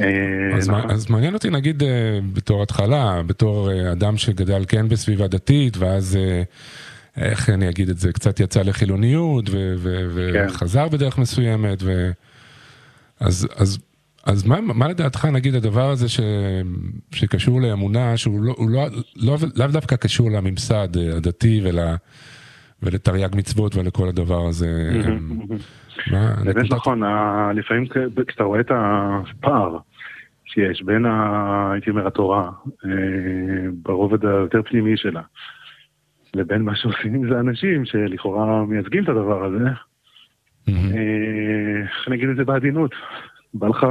אז מעניין אותי, נגיד, בתור התחלה, בתור אדם שגדל כן בסביבה דתית, ואז, איך אני אגיד את זה, קצת יצא לחילוניות, וחזר בדרך מסוימת, אז מה לדעתך, נגיד, הדבר הזה שקשור לאמונה, שהוא לאו דווקא קשור לממסד הדתי ולתרי"ג מצוות ולכל הדבר הזה? באמת נכון, לפעמים כשאתה רואה את הפער שיש בין, הייתי אומר, התורה, ברובד היותר פנימי שלה, לבין מה שעושים עם זה אנשים שלכאורה מייצגים את הדבר הזה, איך נגיד את זה בעדינות? בא לך...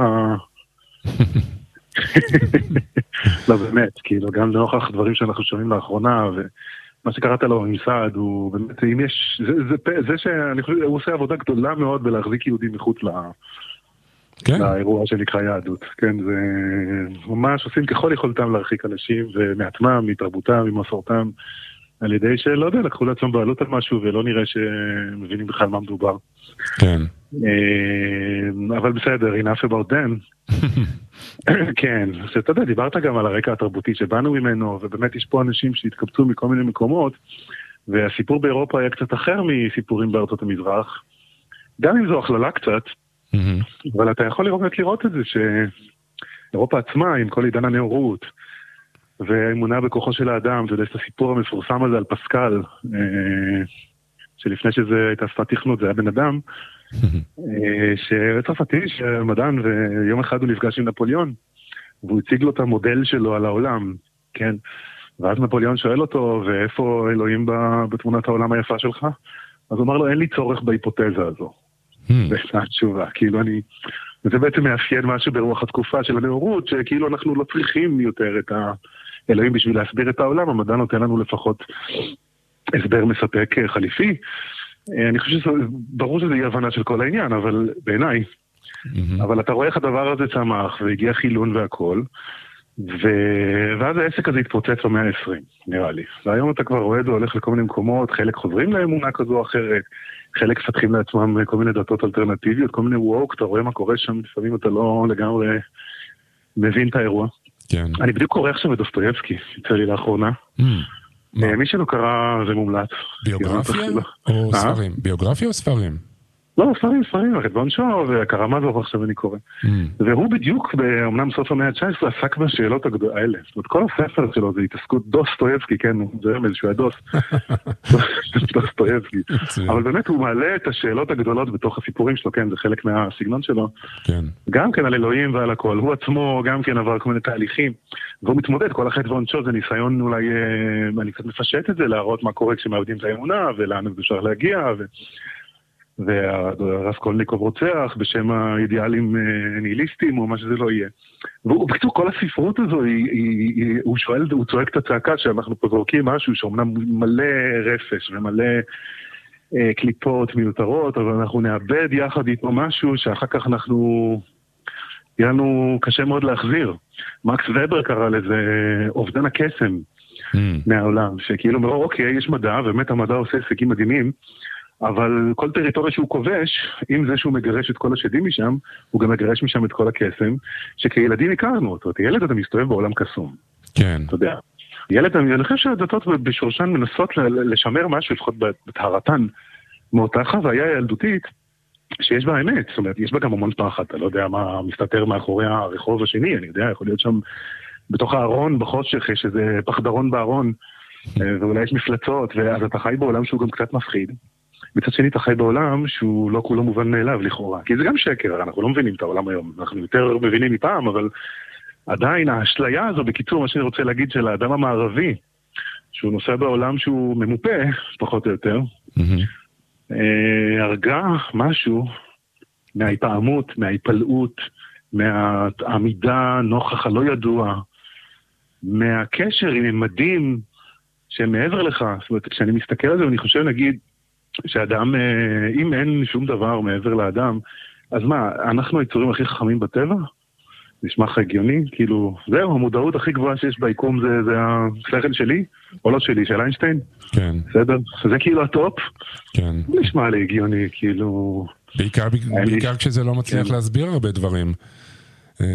לא באמת, כאילו גם לנוכח דברים שאנחנו שומעים לאחרונה, ומה שקראת לו ממסד, הוא באמת, אם יש, זה שאני חושב, הוא עושה עבודה גדולה מאוד בלהחזיק יהודים מחוץ לאירוע שנקרא יהדות. כן, זה ממש עושים ככל יכולתם להרחיק אנשים, ומעצמם, מתרבותם, ממסורתם, על ידי שלא יודע, לקחו לעצמם בעלות על משהו, ולא נראה שמבינים בכלל מה מדובר. כן. אבל בסדר, enough about them. כן, שאתה יודע, דיברת גם על הרקע התרבותי שבאנו ממנו, ובאמת יש פה אנשים שהתקבצו מכל מיני מקומות, והסיפור באירופה היה קצת אחר מסיפורים בארצות המזרח, גם אם זו הכללה קצת, אבל אתה יכול לראות את זה, שאירופה עצמה, עם כל עידן הנאורות, והאמונה בכוחו של האדם, אתה יודע, יש את הסיפור המפורסם הזה על פסקל, שלפני שזה הייתה שפת תכנות, זה היה בן אדם, שצרפתי, שמדען, ויום אחד הוא נפגש עם נפוליאון, והוא הציג לו את המודל שלו על העולם, כן? ואז נפוליאון שואל אותו, ואיפה אלוהים בתמונת העולם היפה שלך? אז הוא אמר לו, אין לי צורך בהיפותזה הזו. וזו התשובה, כאילו וזה בעצם מאפיין משהו ברוח התקופה של הנאורות, שכאילו אנחנו לא צריכים יותר את האלוהים בשביל להסביר את העולם, המדע נותן לנו לפחות הסבר מספק חליפי. אני חושב שברור שזה יהיה הבנה של כל העניין, אבל בעיניי, אבל אתה רואה איך הדבר הזה צמח, והגיע חילון והכל, ואז העסק הזה התפוצץ במאה ה-20, נראה לי. והיום אתה כבר רואה את זה, הולך לכל מיני מקומות, חלק חוזרים לאמונה כזו או אחרת, חלק פתחים לעצמם כל מיני דתות אלטרנטיביות, כל מיני ווק, אתה רואה מה קורה שם, לפעמים אתה לא לגמרי מבין את האירוע. כן. אני בדיוק קורא עכשיו את דוסטויבסקי, יצא לי לאחרונה. מי שלא קרא זה מומלץ. ביוגרפיה או ספרים? ביוגרפיה או ספרים? לא, ספרים, החטבון שואו, והקרמזוב עכשיו אני קורא. והוא בדיוק, אמנם סוף המאה ה-19, עסק בשאלות האלה. זאת אומרת, כל הספר שלו זה התעסקות דוסטויבסקי, כן, זה רמז שהוא היה דוסטויבסקי. אבל באמת הוא מעלה את השאלות הגדולות בתוך הסיפורים שלו, כן, זה חלק מהסגנון שלו. גם כן על אלוהים ועל הכל. הוא עצמו גם כן עבר כל מיני תהליכים, והוא מתמודד, כל החטבון שואו זה ניסיון אולי, אני קצת מפשט את זה, להראות מה קורה כשמאבדים את האמונה, ולאן אפשר להגיע, והרסקולניקוב רוצח בשם האידיאלים ניהיליסטים או מה שזה לא יהיה. ובקצור כל הספרות הזו, הוא שואל, הוא צועק את הצעקה שאנחנו פה זורקים משהו שאומנם מלא רפש ומלא קליפות מיותרות, אבל אנחנו נאבד יחד איתו משהו שאחר כך יהיה לנו קשה מאוד להחזיר. מקס ובר קרא לזה אובדן הקסם מהעולם, שכאילו אומר, אוקיי, יש מדע, באמת המדע עושה הישגים מדהימים, אבל כל טריטוריה שהוא כובש, עם זה שהוא מגרש את כל השדים משם, הוא גם מגרש משם את כל הקסם, שכילדים הכרנו אותו. ילד אתה מסתובב בעולם קסום. כן. אתה יודע. ילד, אני חושב שהדתות בשורשן מנסות לשמר משהו, לפחות בטהרתן, מאותה חוויה ילדותית, שיש בה אמת. זאת אומרת, יש בה גם המון פחד. אתה לא יודע מה מסתתר מאחורי הרחוב השני, אני יודע, יכול להיות שם בתוך הארון, בחושך, יש איזה פחדרון בארון, ואולי יש מפלצות, ואז אתה חי בעולם שהוא גם קצת מפחיד. מצד שני, אתה חי בעולם שהוא לא כולו מובן מאליו לכאורה, כי זה גם שקר, אנחנו לא מבינים את העולם היום, אנחנו יותר מבינים מפעם, אבל עדיין האשליה הזו, בקיצור, מה שאני רוצה להגיד של האדם המערבי, שהוא נוסע בעולם שהוא ממופה, פחות או יותר, הרגע משהו מההיפעמות, מההיפלאות, מהעמידה נוכח הלא ידוע, מהקשר עם ממדים שהם מעבר לך. זאת אומרת, כשאני מסתכל על זה, אני חושב, נגיד, שאדם, אם אין שום דבר מעבר לאדם, אז מה, אנחנו היצורים הכי חכמים בטבע? נשמע הגיוני, כאילו, זהו, המודעות הכי גבוהה שיש ביקום זה השכל שלי, או לא שלי, של איינשטיין. כן. בסדר? זה כאילו הטופ. כן. נשמע לי הגיוני, כאילו... בעיקר כשזה לא מצליח להסביר הרבה דברים.